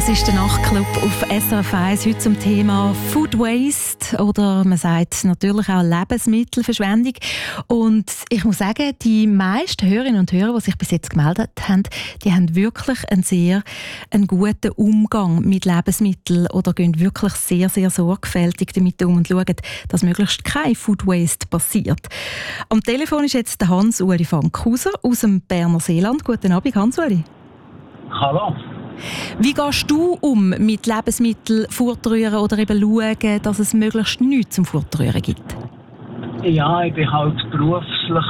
Das ist der Nachtclub auf SRF 1 heute zum Thema Food Waste oder man sagt natürlich auch Lebensmittelverschwendung. Und ich muss sagen, die meisten Hörerinnen und Hörer, die sich bis jetzt gemeldet haben, die haben wirklich einen guten Umgang mit Lebensmitteln oder gehen wirklich sehr, sehr sorgfältig damit um und schauen, dass möglichst kein Food Waste passiert. Am Telefon ist jetzt der Hans-Uli Fankhauser aus dem Berner Seeland. Guten Abend, Hans-Uli. Hallo. Wie gehst du um mit Lebensmitteln fortrühren oder eben schauen, dass es möglichst nichts zum Fortrühren gibt? Ja, ich bin halt berufshalber,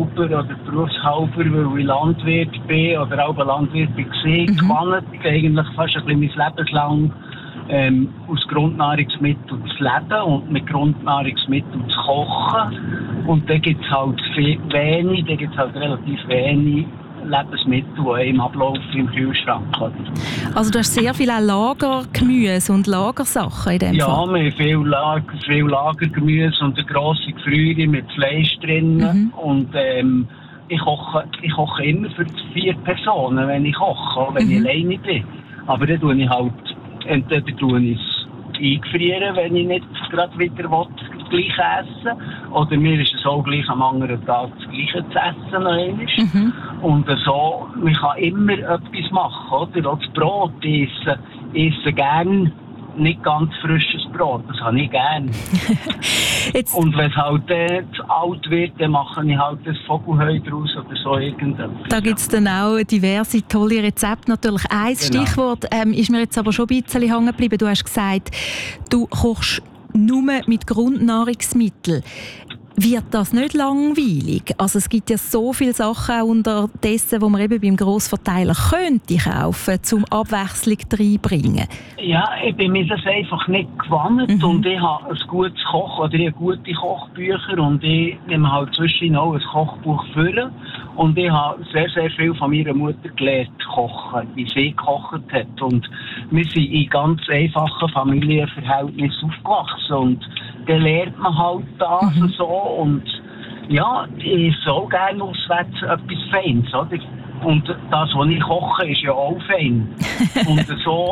weil ich Landwirt bin oder auch ein Landwirt war, eigentlich fast ein bisschen mein Leben lang aus Grundnahrungsmitteln zu leben und mit Grundnahrungsmitteln zu kochen. Und da gibt es halt relativ wenig Lebensmittel, die im Ablauf im Kühlschrank haben. Also du hast sehr viel Lagergemüse und Lagersachen in dem Fall? Ja, wir haben viel Lagergemüse und eine grosse Gefrierung mit Fleisch drin. Und ich koche immer für 4 Personen, wenn ich koche, auch wenn ich alleine bin. Aber dann tue ich halt, entweder es eingefrieren, wenn ich nicht gerade wieder gleich essen. Oder mir ist es auch gleich am anderen Tag das Gleiche zu essen noch einmal. Und so, man kann immer etwas machen, oder? Auch das Brot, ich esse gerne nicht ganz frisches Brot, das habe ich gerne. Und wenn es halt alt wird, dann mache ich halt das Vogelheu draus oder so irgendetwas. Da gibt es dann auch diverse tolle Rezepte natürlich. Ein Stichwort ist mir jetzt aber schon ein bisschen hängen geblieben. Du hast gesagt, du kochst nur mit Grundnahrungsmitteln. Wird das nicht langweilig? Also es gibt ja so viele Sachen unterdessen, die man eben beim Grossverteiler könnte kaufen, um Abwechslung reinbringen. Ja, ich bin mir das einfach nicht gewohnt und ich habe ein gutes Koch oder ich habe gute Kochbücher und ich nehme halt zwischen auch ein Kochbuch führen und ich habe sehr, sehr viel von meiner Mutter gelernt kochen, wie sie gekocht hat und wir sind in ganz einfachen Familienverhältnissen aufgewachsen und dann lernt man halt das so und ja, ich esse auch gerne auswärts etwas Feines, oder? Und das, was ich koche, ist ja auch fein. Und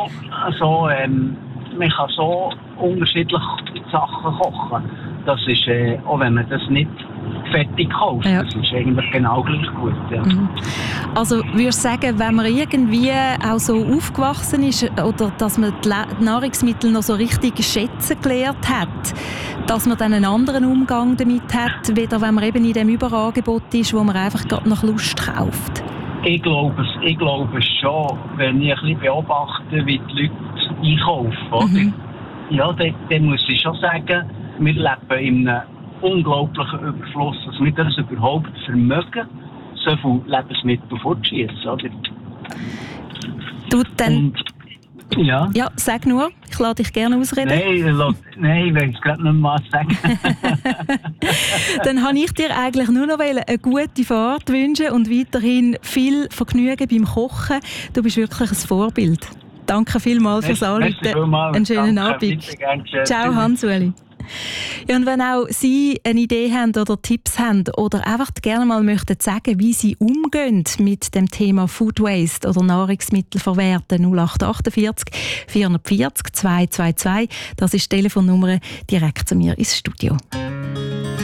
man kann so unterschiedliche Sachen kochen. Das ist, auch wenn man das nicht fertig kauft, das ist eigentlich genau gleich gut. Ja. Also würdest du sagen, wenn man irgendwie auch so aufgewachsen ist oder dass man die Nahrungsmittel noch so richtig schätzen gelernt hat, dass man dann einen anderen Umgang damit hat, weder wenn man eben in dem Überangebot ist, wo man einfach gerade nach Lust kauft? Ich glaube es schon, wenn ich ein bisschen beobachte, wie die Leute einkaufen. Oder? Ja, dann muss ich schon sagen, wir leben in einem unglaublichen Überfluss, dass wir das überhaupt vermögen, so viele Lebensmittel fortzuschießen, oder? Du dann... Ja, sag nur. Ich lasse dich gerne ausreden. Nein, ich will es gerade nicht mehr sagen. Dann habe ich dir eigentlich nur noch eine gute Fahrt wünschen und weiterhin viel Vergnügen beim Kochen. Du bist wirklich ein Vorbild. Danke vielmals fürs Anrufen. Einen schönen Abend. Ciao, Hans-Uli. Ja, und wenn auch Sie eine Idee haben oder Tipps haben oder einfach gerne mal möchten sagen, wie Sie umgehen mit dem Thema Food Waste oder Nahrungsmittelverwerten, 0848 440 222, das ist die Telefonnummer direkt zu mir ins Studio.